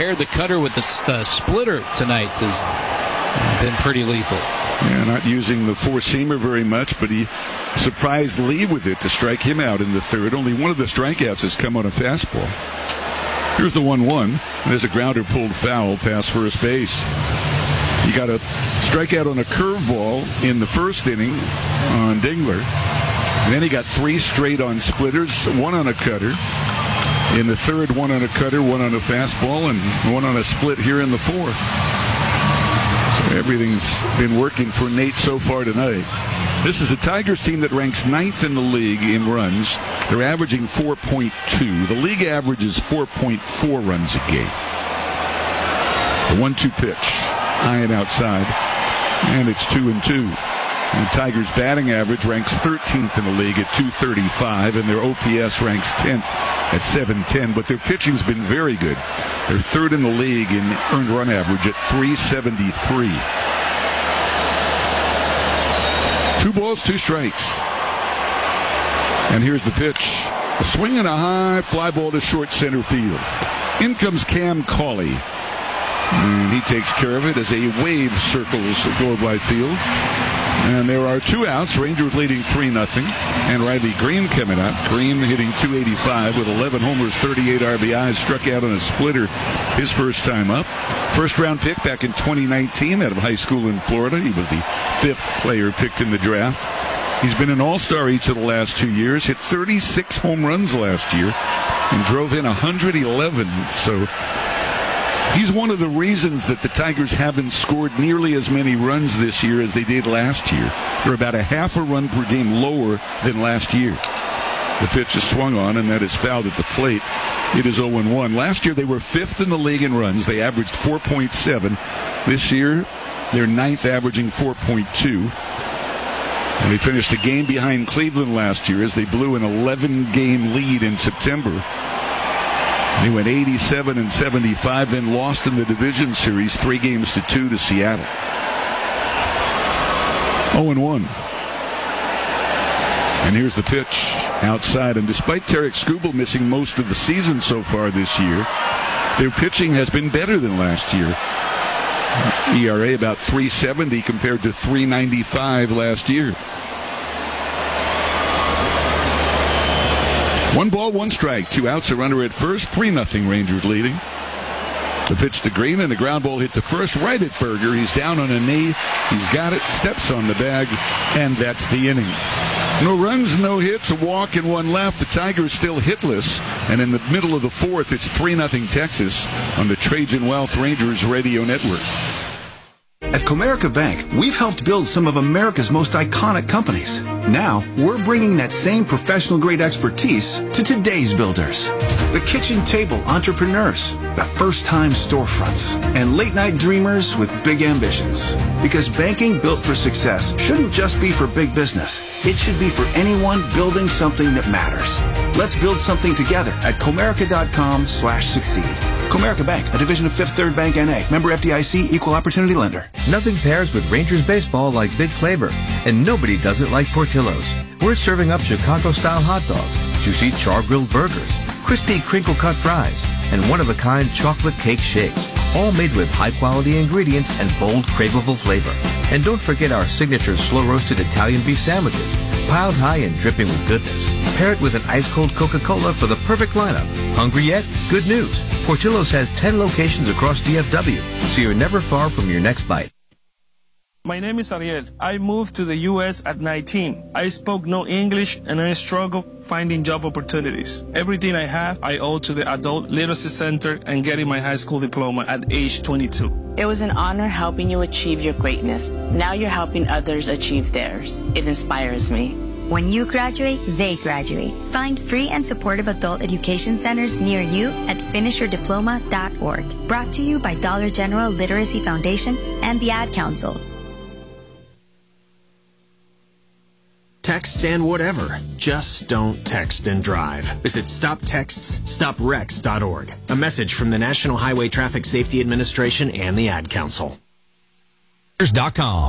paired the cutter with the splitter tonight has been pretty lethal. Yeah, not using the four-seamer very much, but he surprised Lee with it to strike him out in the third. Only one of the strikeouts has come on a fastball. Here's the 1-1. There's a grounder pulled foul past first base. He got a strikeout on a curveball in the first inning on Dingler. And then he got 3 straight on splitters, 1 on a cutter. In the third, 1 on a cutter, 1 on a fastball, and 1 on a split here in the fourth. So everything's been working for Nate so far tonight. This is a Tigers team that ranks 9th in the league in runs. They're averaging 4.2. The league average is 4.4 runs a game. The 1-2 pitch, high and outside, and it's 2-2. The Tigers' batting average ranks 13th in the league at 235, and their OPS ranks 10th at 710, but their pitching's been very good. They're 3rd in the league in earned run average at 373. 2 balls, 2 strikes. And here's the pitch. A swing and a high fly ball to short center field. In comes Cam Cauley. And he takes care of it as a wave circles Gold field. And there are 2 outs. Rangers leading 3-0. And Riley Green coming up. Green hitting .285 with 11 homers, 38 RBIs. Struck out on a splitter his first time up. First round pick back in 2019 out of high school in Florida. He was the 5th player picked in the draft. He's been an all-star each of the last 2 years. Hit 36 home runs last year and drove in 111. So he's one of the reasons that the Tigers haven't scored nearly as many runs this year as they did last year. They're about a half a run per game lower than last year. The pitch is swung on, and that is fouled at the plate. It is 0-1. Last year they were 5th in the league in runs. They averaged 4.7. This year they're 9th, averaging 4.2. And they finished a game behind Cleveland last year as they blew an 11-game lead in September. They went 87-75, then lost in the division series 3-2 to Seattle. 0-1. And here's the pitch outside. And despite Tarek Skubal missing most of the season so far this year, their pitching has been better than last year. ERA about 3.70 compared to 3.95 last year. 1 ball, 1 strike. 2 outs, a runner at first. 3-0 Rangers leading. The pitch to Green and a ground ball hit to first right at Berger. He's down on a knee. He's got it, steps on the bag, and that's the inning. No runs, no hits, a walk and 1 left. The Tigers still hitless. And in the middle of the fourth, it's 3-0 Texas on the Trajan Wealth Rangers radio network. At Comerica Bank, we've helped build some of America's most iconic companies. Now, we're bringing that same professional-grade expertise to today's builders. The kitchen table entrepreneurs, the first-time storefronts, and late-night dreamers with big ambitions. Because banking built for success shouldn't just be for big business. It should be for anyone building something that matters. Let's build something together at Comerica.com/succeed. Comerica Bank, a division of Fifth Third Bank N.A., member FDIC, equal opportunity lender. Nothing pairs with Rangers baseball like big flavor, and nobody does it like Portillo's. We're serving up Chicago-style hot dogs, juicy char-grilled burgers, crispy crinkle-cut fries, and one-of-a-kind chocolate cake shakes, all made with high-quality ingredients and bold, craveable flavor. And don't forget our signature slow-roasted Italian beef sandwiches, piled high and dripping with goodness. Pair it with an ice-cold Coca-Cola for the perfect lineup. Hungry yet? Good news. Portillo's has 10 locations across DFW, so you're never far from your next bite. My name is Ariel. I moved to the U.S. at 19. I spoke no English and I struggled finding job opportunities. Everything I have, I owe to the Adult Literacy Center and getting my high school diploma at age 22. It was an honor helping you achieve your greatness. Now you're helping others achieve theirs. It inspires me. When you graduate, they graduate. Find free and supportive adult education centers near you at finishyourdiploma.org. Brought to you by Dollar General Literacy Foundation and the Ad Council. Text and whatever. Just don't text and drive. Visit StopTextsStopWrecks.org. A message from the National Highway Traffic Safety Administration and the Ad Council. .com.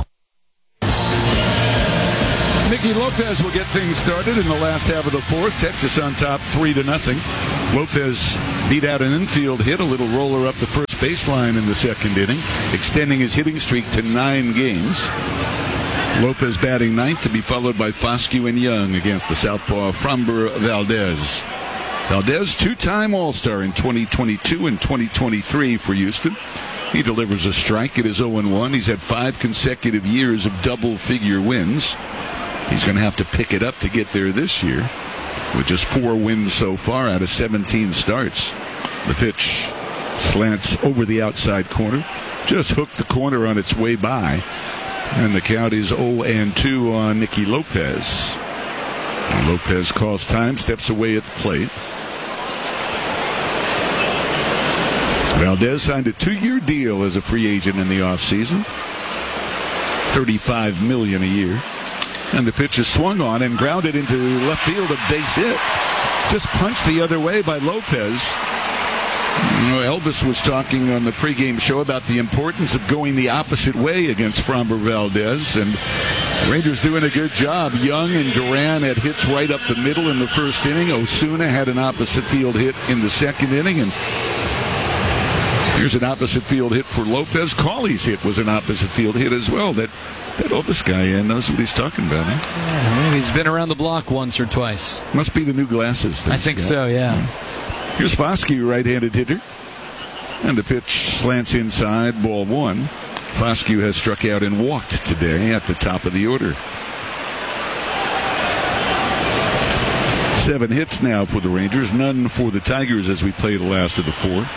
Nicky Lopez will get things started in the last half of the fourth. Texas on top 3-0. Lopez beat out an infield hit, a little roller up the first first baseline in the second inning, extending his hitting streak to 9 games. Lopez batting ninth, to be followed by Foscue and Young against the southpaw Framber Valdez. Valdez, 2-time All-Star in 2022 and 2023 for Houston. He delivers a strike. It is 0-1. He's had 5 consecutive years of double-figure wins. He's going to have to pick it up to get there this year, with just 4 wins so far out of 17 starts. The pitch slants over the outside corner. Just hooked the corner on its way by. And the count is 0-2 on Nicky Lopez. And Lopez calls time, steps away at the plate. Valdez signed a 2-year deal as a free agent in the offseason. $35 million a year. And the pitch is swung on and grounded into left field, a base hit. Just punched the other way by Lopez. You know, Elvis was talking on the pregame show about the importance of going the opposite way against Framber Valdez, and Rangers doing a good job. Young and Duran had hits right up the middle in the first inning. Osuna had an opposite field hit in the second inning, and here's an opposite field hit for Lopez. Cawley's hit was an opposite field hit as well. That Elvis guy knows what he's talking about. Huh? Yeah, maybe he's been around the block once or twice. Must be the new glasses. I think so, yeah. Here's Foscue, right-handed hitter. And the pitch slants inside, ball 1. Foscue has struck out and walked today at the top of the order. 7 hits now for the Rangers, none for the Tigers as we play the last of the 4th.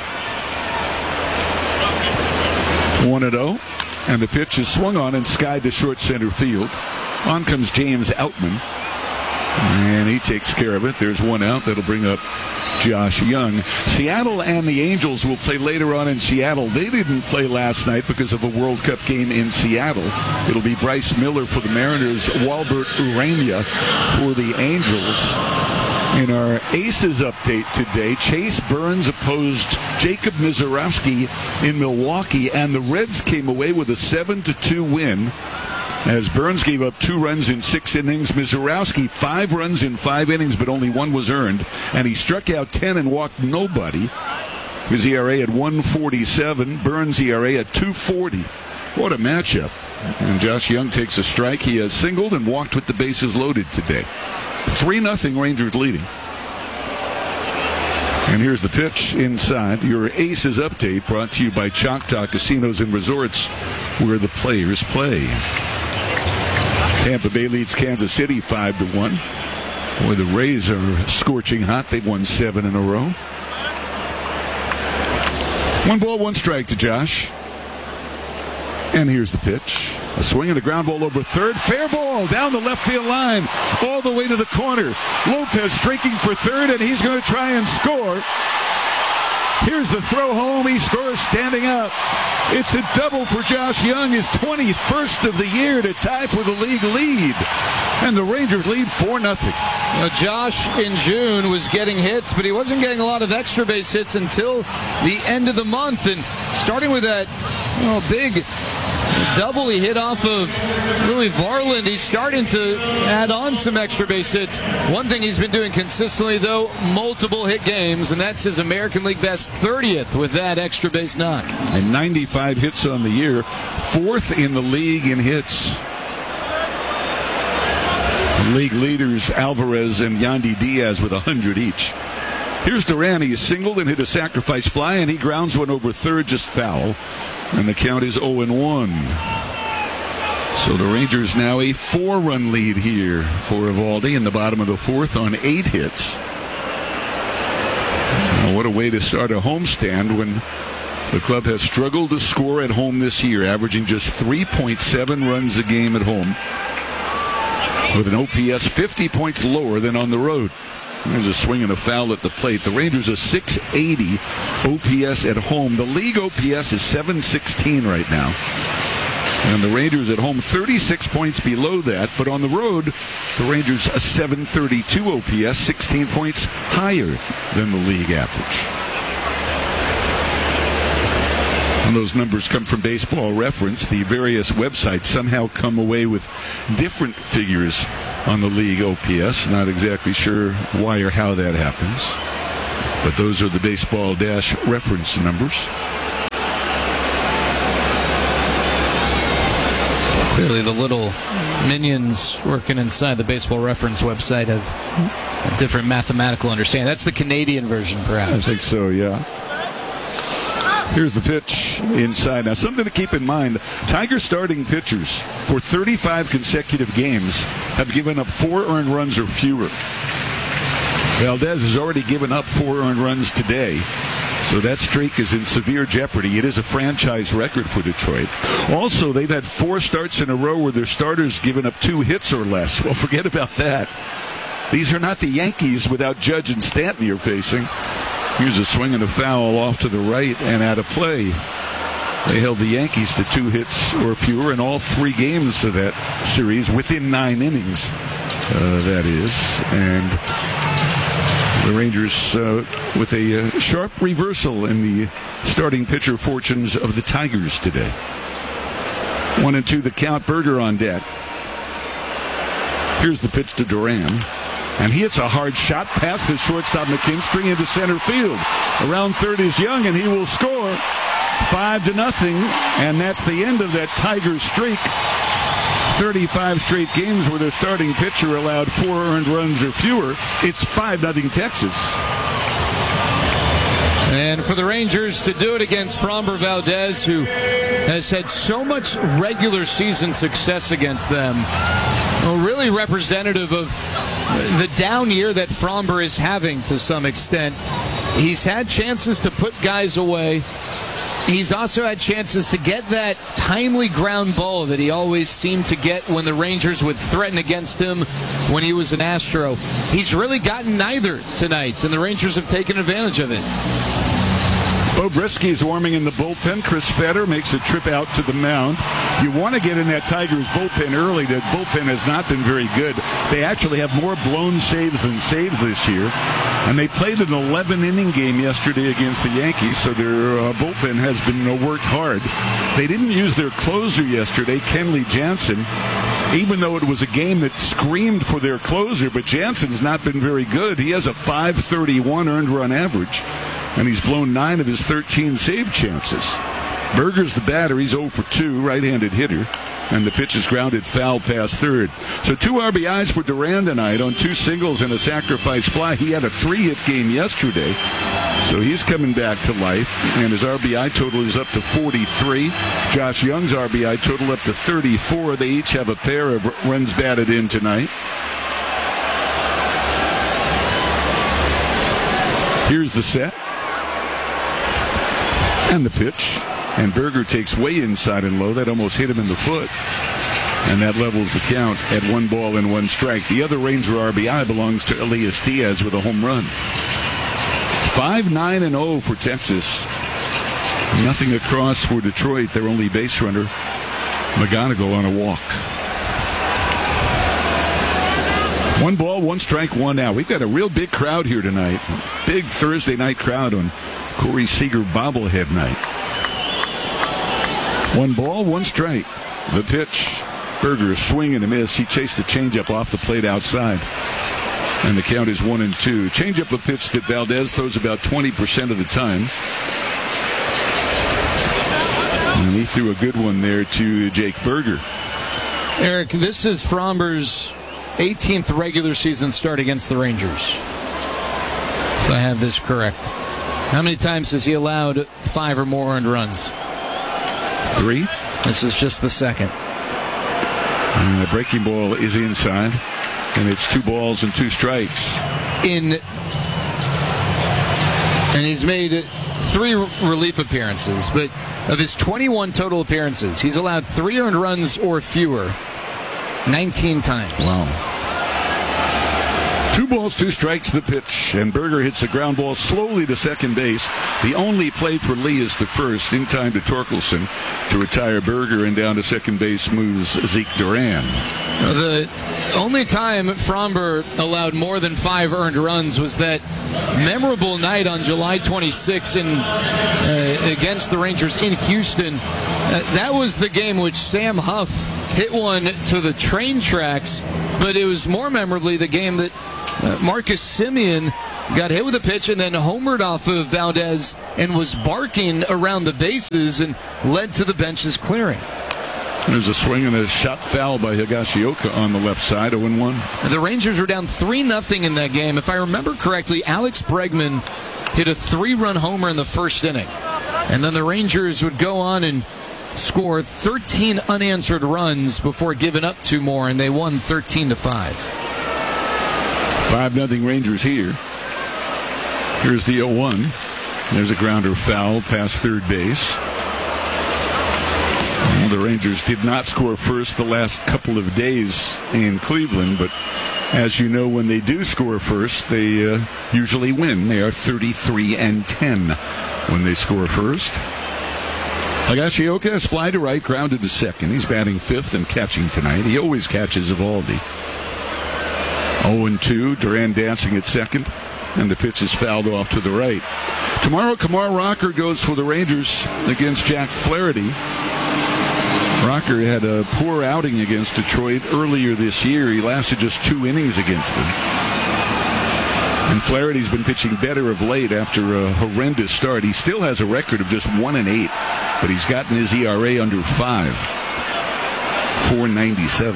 1-0, and the pitch is swung on and skied to short center field. On comes James Outman, and he takes care of it. There's 1 out. That'll bring up Josh Young. Seattle and the Angels will play later on in Seattle. They didn't play last night because of a World Cup game in Seattle. It'll be Bryce Miller for the Mariners, Walbert Urania for the Angels. In our Aces update today, Chase Burns opposed Jacob Misiorowski in Milwaukee, and the Reds came away with a 7-2 win. As Burns gave up 2 runs in 6 innings, Misiorowski 5 runs in 5 innings, but only 1 was earned, and he struck out 10 and walked nobody. His ERA at 1.47, Burns' ERA at 2.40. What a matchup. And Josh Young takes a strike. He has singled and walked with the bases loaded today. 3-0 Rangers leading. And here's the pitch inside. Your Aces update brought to you by Choctaw Casinos and Resorts, where the players play. Tampa Bay leads Kansas City 5-1. Boy, the Rays are scorching hot. They've won 7 in a row. 1 ball, 1 strike to Josh. And here's the pitch. A swing and a ground ball over third. Fair ball down the left field line, all the way to the corner. Lopez streaking for third, and he's going to try and score. Here's the throw home. He scores standing up. It's a double for Josh Young, his 21st of the year, to tie for the league lead. And the Rangers lead 4-0. Josh in June was getting hits, but he wasn't getting a lot of extra base hits until the end of the month. And starting with that big double he hit off of Louis Varland, he's starting to add on some extra base hits. One thing he's been doing consistently, though, multiple hit games, and that's his American League best 30th with that extra base knock. And 95 hits on the year, 4th in the league in hits. The league leaders Alvarez and Yandy Diaz with 100 each. Here's Duran. He singled and hit a sacrifice fly, and he grounds one over third, just foul. And the count is 0-1. So the Rangers now a 4-run lead here for Eovaldi in the bottom of the 4th on 8 hits. Now, what a way to start a homestand when the club has struggled to score at home this year, averaging just 3.7 runs a game at home, with an OPS 50 points lower than on the road. There's a swing and a foul at the plate. The Rangers are 680 OPS at home. The league OPS is 716 right now. And the Rangers at home 36 points below that. But on the road, the Rangers a 732 OPS, 16 points higher than the league average. And those numbers come from Baseball Reference. The various websites somehow come away with different figures on the league OPS. Not exactly sure why or how that happens. But those are the Baseball Reference numbers. Clearly the little minions working inside the Baseball Reference website have a different mathematical understanding. That's the Canadian version, perhaps. I think so, yeah. Here's the pitch inside. Now, something to keep in mind, Tigers starting pitchers for 35 consecutive games have given up 4 earned runs or fewer. Valdez has already given up 4 earned runs today, so that streak is in severe jeopardy. It is a franchise record for Detroit. Also, they've had 4 starts in a row where their starters given up 2 hits or less. Well, forget about that. These are not the Yankees without Judge and Stanton you're facing. Here's a swing and a foul off to the right and out of play. They held the Yankees to 2 hits or fewer in all 3 games of that series within 9 innings, that is. And the Rangers with a sharp reversal in the starting pitcher fortunes of the Tigers today. 1-2 the count. Berger on deck. Here's the pitch to Duran. And he hits a hard shot past the shortstop McKinstry into center field. Around third is Young, and he will score 5-0. And that's the end of that Tiger streak. 35 straight games where their starting pitcher allowed 4 earned runs or fewer. It's 5-0 Texas. And for the Rangers to do it against Framber Valdez, who has had so much regular season success against them, really representative of the down year that Framber is having to some extent. He's had chances to put guys away. He's also had chances to get that timely ground ball that he always seemed to get when the Rangers would threaten against him when he was an Astro. He's really gotten neither tonight, and the Rangers have taken advantage of it. Bo Brisky's warming in the bullpen. Chris Fetter makes a trip out to the mound. You want to get in that Tigers bullpen early. That bullpen has not been very good. They actually have more blown saves than saves this year. And they played an 11-inning game yesterday against the Yankees, so their bullpen has been worked hard. They didn't use their closer yesterday, Kenley Jansen, even though it was a game that screamed for their closer, but Jansen's not been very good. He has a .531 earned run average, and he's blown 9 of his 13 save chances. Berger's the batter. He's 0 for 2, right-handed hitter, and the pitch is grounded foul past third. So 2 RBIs for Duran tonight on 2 singles and a sacrifice fly. He had a 3-hit game yesterday, so he's coming back to life, and his RBI total is up to 43. Josh Young's RBI total up to 34. They each have a pair of runs batted in tonight. Here's the set. And the pitch. And Berger takes way inside and low. That almost hit him in the foot. And that levels the count at 1 ball and 1 strike. The other Ranger RBI belongs to Elias Diaz with a home run. 5-9-0 for Texas. Nothing across for Detroit. Their only base runner, McGonigal, on a walk. 1 ball, 1 strike, 1 out. We've got a real big crowd here tonight. Big Thursday night crowd on Corey Seager bobblehead night. 1 ball, 1 strike. The pitch. Berger swing and a miss. He chased the changeup off the plate outside. And the count is 1-2. Changeup, a pitch that Valdez throws about 20% of the time. And he threw a good one there to Jake Berger. Eric, this is Framber's 18th regular season start against the Rangers, if I have this correct. How many times has he allowed 5 or more earned runs? 3. This is just the second. And the breaking ball is inside, and it's 2 balls and 2 strikes. And he's made 3 relief appearances, but of his 21 total appearances, he's allowed 3 earned runs or fewer 19 times. Wow. 2 balls, 2 strikes, the pitch, and Berger hits a ground ball slowly to second base. The only play for Lee is to first, in time to Torkelson to retire Berger, and down to second base moves Zeke Duran. The only time Framber allowed more than 5 earned runs was that memorable night on July 26 against the Rangers in Houston. That was the game which Sam Huff hit one to the train tracks, but it was more memorably the game that Marcus Semien got hit with a pitch and then homered off of Valdez and was barking around the bases and led to the bench's clearing. There's a swing and a shot foul by Higashioka on the left side, 0-1. The Rangers were down 3-0 in that game. If I remember correctly, Alex Bregman hit a 3-run homer in the first inning. And then the Rangers would go on and score 13 unanswered runs before giving up 2 more, and they won 13-5. 5-0 Rangers here. Here's the 0-1. There's a grounder foul past third base. Well, the Rangers did not score first the last couple of days in Cleveland, but as you know, when they do score first, they usually win. They are 33-10 when they score first. Higashioka has fly to right, grounded to second. He's batting fifth and catching tonight. He always catches Eovaldi. 0-2, Duran dancing at second, and the pitch is fouled off to the right. Tomorrow, Kumar Rocker goes for the Rangers against Jack Flaherty. Rocker had a poor outing against Detroit earlier this year. He lasted just 2 innings against them. And Flaherty's been pitching better of late after a horrendous start. He still has a record of just 1-8, but he's gotten his ERA under 5. 4.97.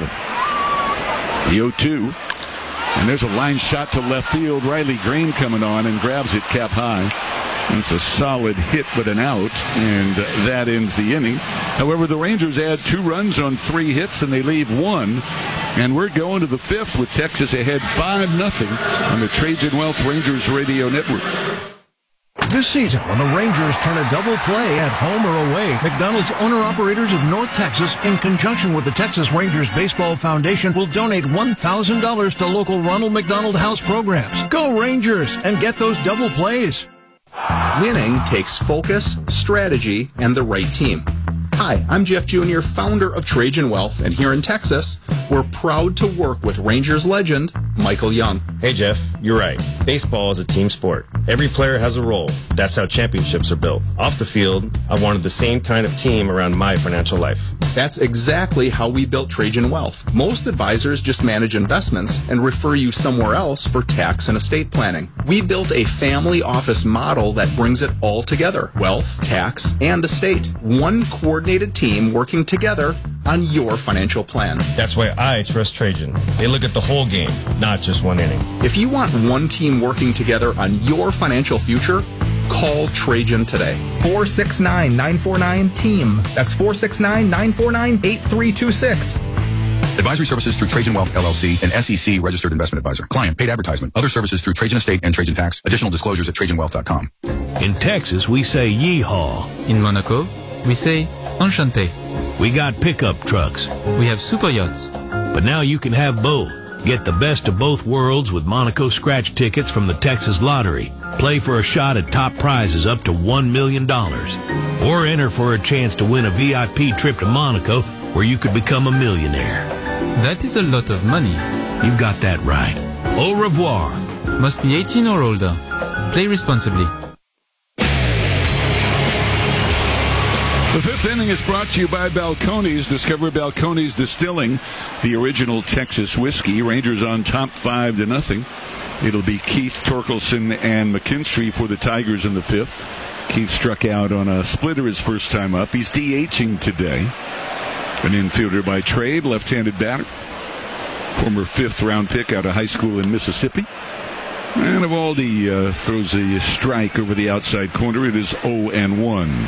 The 0-2. And there's a line shot to left field. Riley Green coming on and grabs it cap high. And it's a solid hit, but an out, and that ends the inning. However, the Rangers add 2 runs on 3 hits, and they leave 1. And we're going to the 5th with Texas ahead 5-0 on the Trajan Wealth Rangers Radio Network. This season, when the Rangers turn a double play at home or away, McDonald's owner-operators of North Texas, in conjunction with the Texas Rangers Baseball Foundation, will donate $1,000 to local Ronald McDonald House programs. Go Rangers and get those double plays. Winning takes focus, strategy, and the right team. Hi, I'm Jeff Jr., founder of Trajan Wealth, and here in Texas, we're proud to work with Rangers legend Michael Young. Hey, Jeff, you're right. Baseball is a team sport. Every player has a role. That's how championships are built. Off the field, I wanted the same kind of team around my financial life. That's exactly how we built Trajan Wealth. Most advisors just manage investments and refer you somewhere else for tax and estate planning. We built a family office model that brings it all together: wealth, tax, and estate. One coordinated team working together on your financial plan. That's why I trust Trajan. They look at the whole game, not just one inning. If you want one team working together on your financial future, call Trajan today. 469-949-TEAM. That's 469-949-8326. Advisory services through Trajan Wealth, LLC, an SEC registered investment advisor. Client paid advertisement. Other services through Trajan Estate and Trajan Tax. Additional disclosures at TrajanWealth.com. In Texas, we say yeehaw. In Monaco, we say enchanté. We got pickup trucks. We have super yachts. But now you can have both. Get the best of both worlds with Monaco scratch tickets from the Texas Lottery. Play for a shot at top prizes up to $1 million. Or enter for a chance to win a VIP trip to Monaco where you could become a millionaire. That is a lot of money. You've got that right. Au revoir. Must be 18 or older. Play responsibly. The 5th inning is brought to you by Balcones. Discover Balcones Distilling, the original Texas whiskey. Rangers on top 5-0. It'll be Keith, Torkelson, and McKinstry for the Tigers in the 5th. Keith struck out on a splitter his first time up. He's DHing today. An infielder by trade, left-handed batter. Former 5th-round pick out of high school in Mississippi. And Eovaldi throws a strike over the outside corner. It is 0-1.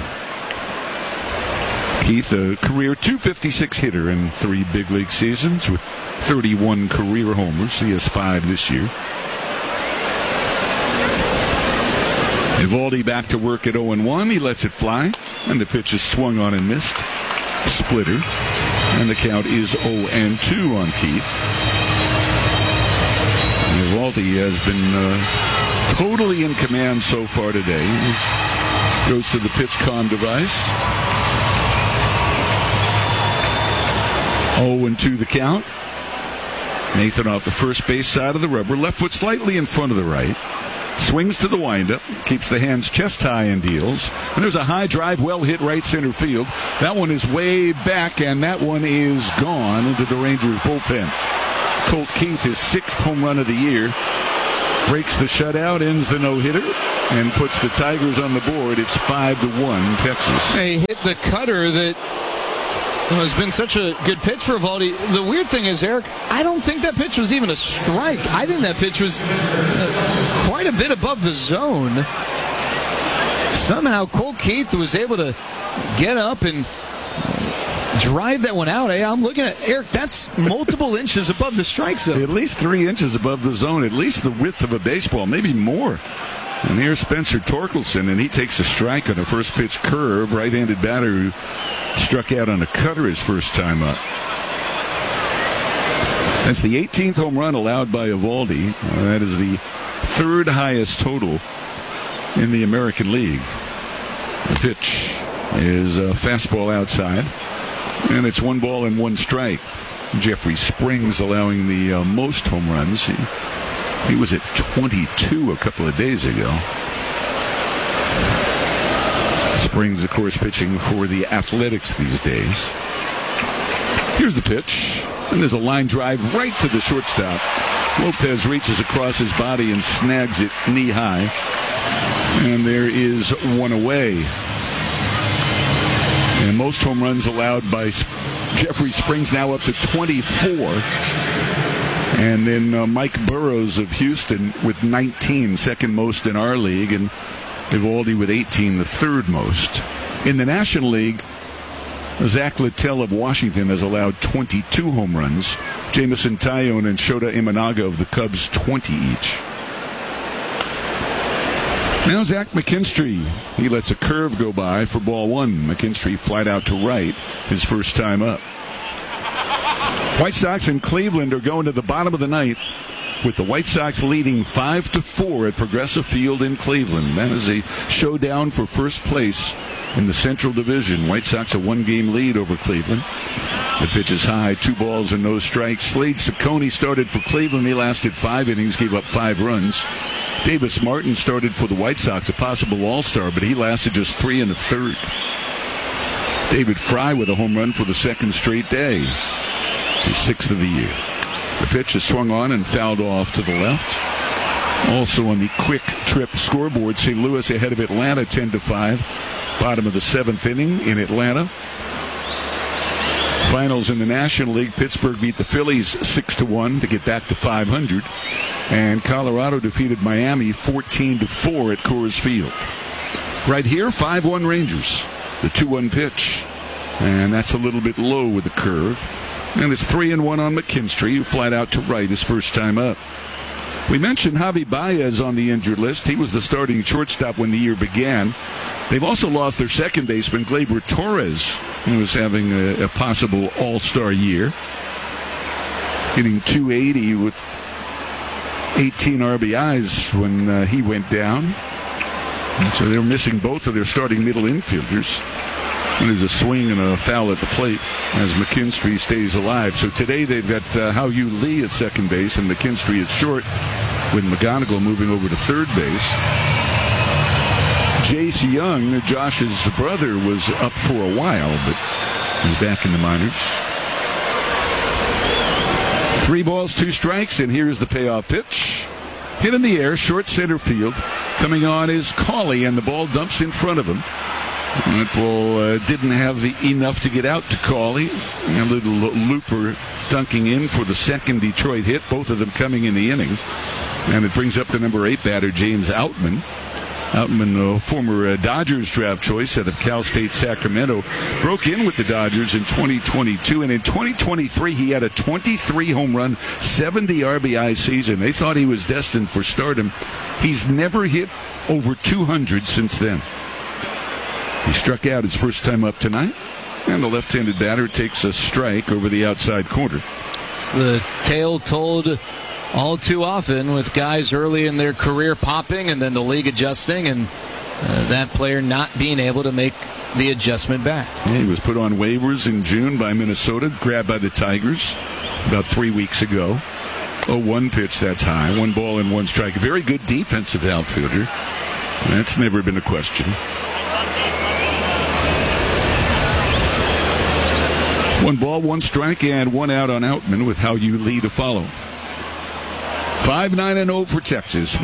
Keith, a career .256 hitter in 3 big league seasons with 31 career homers. He has 5 this year. Eovaldi back to work at 0-1. He lets it fly, and the pitch is swung on and missed. Splitter, and the count is 0-2 on Keith. Eovaldi has been totally in command so far today. He goes to the PitchCom device. 0-2 the count. Nathan off the first base side of the rubber. Left foot slightly in front of the right. Swings to the windup. Keeps the hands chest high and deals. And there's a high drive, well hit right center field. That one is way back, and that one is gone into the Rangers bullpen. Colt Keith, his 6th home run of the year. Breaks the shutout, ends the no-hitter, and puts the Tigers on the board. It's 5-1 Texas. They hit the cutter that has been such a good pitch for Eovaldi. The weird thing is, Eric, I don't think that pitch was even a strike. I think that pitch was quite a bit above the zone. Somehow Cole Keith was able to get up and drive that one out. Hey, I'm looking at Eric. That's multiple inches above the strike zone. At least 3 inches above the zone. At least the width of a baseball, maybe more. And here's Spencer Torkelson, and he takes a strike on a first pitch curve. Right-handed batter who struck out on a cutter his first time up. That's the 18th home run allowed by Eovaldi. That is the third highest total in the American League. The pitch is a fastball outside, and it's 1-1 strike. Jeffrey Springs allowing the most home runs. He was at 22 a couple of days ago. Springs, of course, pitching for the Athletics these days. Here's the pitch, and there's a line drive right to the shortstop. Lopez reaches across his body and snags it knee high. And there is one away. And most home runs allowed by Jeffrey Springs now up to 24. And then Mike Burrows of Houston with 19, second most in our league, and Eovaldi with 18, the third most. In the National League, Zach Littell of Washington has allowed 22 home runs. Jameson Taillon and Shota Imanaga of the Cubs, 20 each. Now Zach McKinstry. He lets a curve go by for ball one. McKinstry flied out to right his first time up. White Sox and Cleveland are going to the bottom of the ninth with the White Sox leading 5-4 at Progressive Field in Cleveland. That is a showdown for first place in the Central Division. White Sox a 1-game lead over Cleveland. The pitch is high, 2 balls and no strikes. Slade Ciccone started for Cleveland. He lasted 5 innings, gave up 5 runs. Davis Martin started for the White Sox, a possible all-star, but he lasted just 3 1/3. David Fry with a home run for the second straight day. His 6th of the year. The pitch is swung on and fouled off to the left. Also on the quick trip scoreboard, St. Louis ahead of Atlanta 10-5. Bottom of the 7th inning in Atlanta. Finals in the National League, Pittsburgh beat the Phillies 6-1 to get back to 500. And Colorado defeated Miami 14-4 at Coors Field. Right here, 5-1 Rangers. The 2-1 pitch. And that's a little bit low with the curve. And it's 3-1 on McKinstry, who flied out to right his first time up. We mentioned Javi Baez on the injured list. He was the starting shortstop when the year began. They've also lost their second baseman, Gleyber Torres, who was having a possible all-star year. Hitting .280 with 18 RBIs when he went down. And so they're missing both of their starting middle infielders. And there's a swing and a foul at the plate as McKinstry stays alive. So today they've got Hao-Yu Lee at second base and McKinstry at short, with McGonigal moving over to third base. Jace Young, Josh's brother, was up for a while, but he's back in the minors. 3 balls, 2 strikes, and here's the payoff pitch. Hit in the air, short center field. Coming on is Cawley, and the ball dumps in front of him. That ball didn't have enough to get out to Cawley. A little looper dunking in for the second Detroit hit, both of them coming in the inning. And it brings up the number 8 batter, James Outman. Outman, former Dodgers draft choice out of Cal State Sacramento, broke in with the Dodgers in 2022, and in 2023 he had a 23 home run, 70 RBI season. They thought he was destined for stardom. He's never hit over 200 since then. He struck out his first time up tonight, and the left-handed batter takes a strike over the outside corner. It's the tale told all too often with guys early in their career popping and then the league adjusting, and that player not being able to make the adjustment back. Yeah, he was put on waivers in June by Minnesota, grabbed by the Tigers about 3 weeks ago. 0-1 pitch, that's high. 1 ball and 1 strike. Very good defensive outfielder. That's never been a question. 1 ball, 1 strike, and 1 out on Outman with Hao-Yu Lee to follow. 5-9-0 for Texas,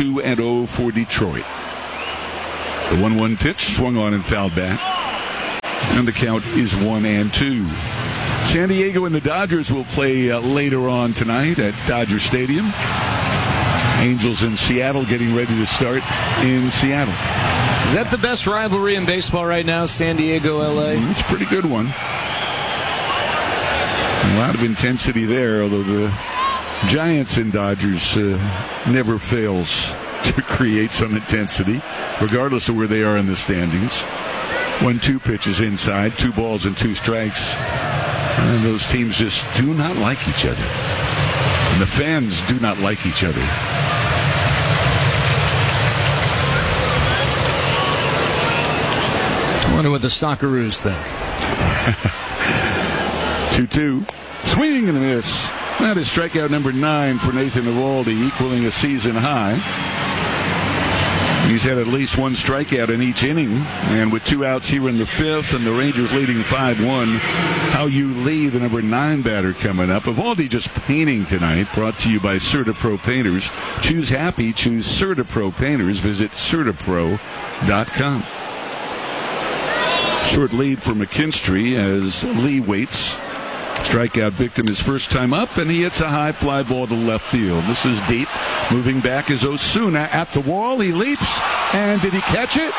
1-2-0 for Detroit. The 1-1 pitch swung on and fouled back. And the count is 1-2. San Diego and the Dodgers will play later on tonight at Dodger Stadium. Angels in Seattle getting ready to start in Seattle. Is that the best rivalry in baseball right now, San Diego, LA? It's a pretty good one. A lot of intensity there, although the Giants and Dodgers never fails to create some intensity, regardless of where they are in the standings. 1-2 pitches inside, 2 balls and 2 strikes. And those teams just do not like each other. And the fans do not like each other. I wonder what the Socceroos think. 2-2. Swing and a miss. That is strikeout number 9 for Nathan Eovaldi, equaling a season high. He's had at least 1 strikeout in each inning, and with 2 outs here in the 5th, and the Rangers leading 5-1. Hao-Yu Lee, the number 9 batter, coming up. Eovaldi just painting tonight, brought to you by CertaPro Painters. Choose happy, choose CertaPro Painters. Visit CertaPro.com. Short lead for McKinstry as Lee waits. Strikeout victim his first time up, and he hits a high fly ball to left field. This is deep. Moving back is Osuna at the wall. He leaps, and did he catch it?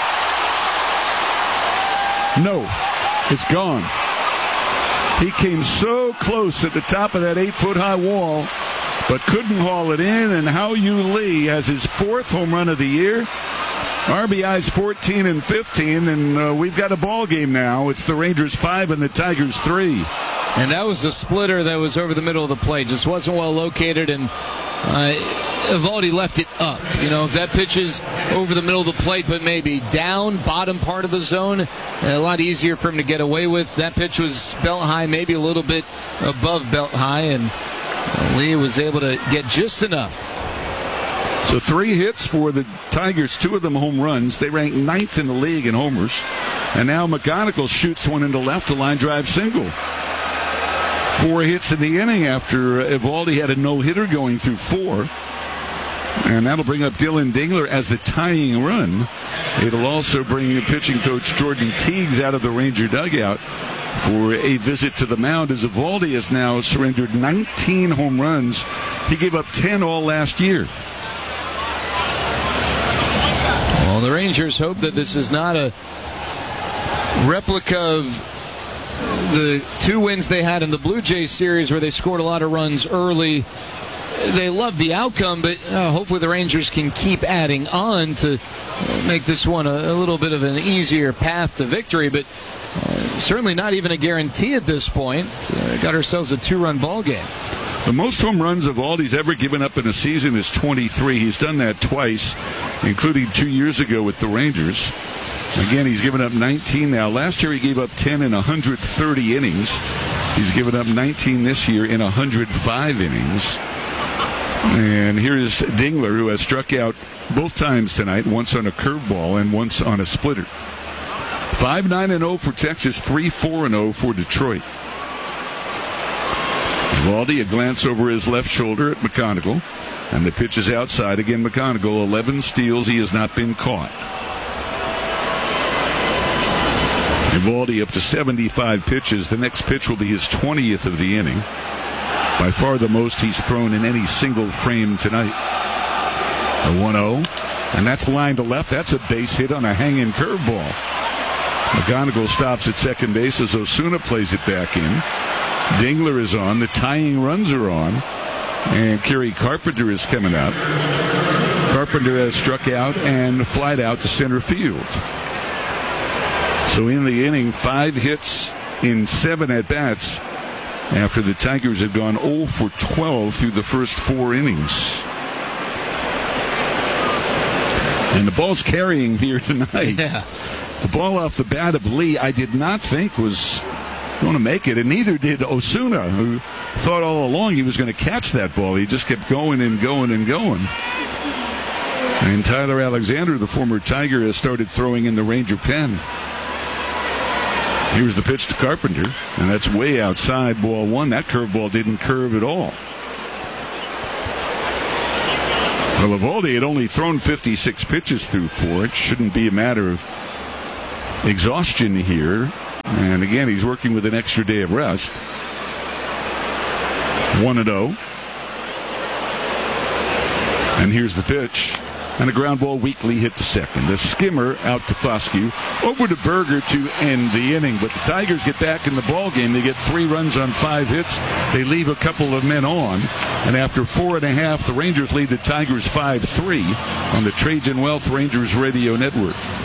No, it's gone. He came so close at the top of that 8-foot-high wall, but couldn't haul it in, and Hao-Yu Lee has his 4th home run of the year. RBI's 14 and 15, and we've got a ball game now. It's the Rangers 5 and the Tigers 3. And that was the splitter that was over the middle of the plate. Just wasn't well located, and Eovaldi left it up. You know, if that pitch is over the middle of the plate, but maybe down, bottom part of the zone, a lot easier for him to get away with. That pitch was belt high, maybe a little bit above belt high, and Lee was able to get just enough. So 3 hits for the Tigers, 2 of them home runs. They rank 9th in the league in homers. And now McGonigal shoots one into left, a line drive single. 4 hits in the inning after Eovaldi had a no-hitter going through 4. And that'll bring up Dylan Dingler as the tying run. It'll also bring pitching coach Jordan Teagues out of the Ranger dugout for a visit to the mound, as Eovaldi has now surrendered 19 home runs. He gave up 10 all last year. Well, the Rangers hope that this is not a replica of the 2 wins they had in the Blue Jays series where they scored a lot of runs early. They loved the outcome, but hopefully the Rangers can keep adding on to make this one a little bit of an easier path to victory, but certainly not even a guarantee at this point. Got ourselves a 2-run ball game. The most home runs Eovaldi's ever given up in a season is 23. He's done that twice, including 2 years ago with the Rangers. Again, he's given up 19 now. Last year he gave up 10 in 130 innings. He's given up 19 this year in 105 innings. And here's Dingler, who has struck out both times tonight, once on a curveball and once on a splitter. 5-9-0 for Texas, 3-4-0 for Detroit. Eovaldi, a glance over his left shoulder at McGonigal, and the pitch is outside. Again, McGonigal, 11 steals. He has not been caught. Eovaldi up to 75 pitches. The next pitch will be his 20th of the inning. By far the most he's thrown in any single frame tonight. A 1-0, and that's line to left. That's a base hit on a hanging curveball. McGonigal stops at second base as Osuna plays it back in. Dingler is on. The tying runs are on. And Kerry Carpenter is coming up. Carpenter has struck out and flied out to center field. So in the inning, 5 hits in 7 at-bats after the Tigers have gone 0 for 12 through the first 4 innings. And the ball's carrying here tonight. Yeah. The ball off the bat of Lee, I did not think was going to make it, and neither did Osuna, who thought all along he was going to catch that ball. He just kept going and going and going. And Tyler Alexander, the former Tiger, has started throwing in the Ranger pen. Here's the pitch to Carpenter, and that's way outside, ball 1. That curveball didn't curve at all. Well, Eovaldi had only thrown 56 pitches through 4. It shouldn't be a matter of exhaustion here. And again, he's working with an extra day of rest. 1-0. And here's the pitch. And a ground ball weakly hit to second. The skimmer out to Foscue. Over to Berger to end the inning. But the Tigers get back in the ball game. They get 3 runs on 5 hits. They leave a couple of men on. And after 4.5, the Rangers lead the Tigers 5-3 on the Trajan Wealth Rangers Radio Network.